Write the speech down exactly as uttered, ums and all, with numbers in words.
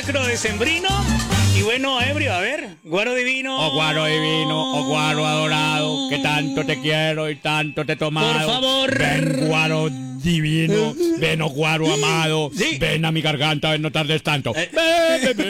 Creo decembrino y bueno, ebrio, a ver, guaro divino. Oh guaro divino, oh guaro adorado, que tanto te quiero y tanto te he tomado. Por favor. Ven guaro divino, ven oh guaro amado, Sí. ven a mi garganta, ven no tardes tanto. Eh. Ven, ven, ven.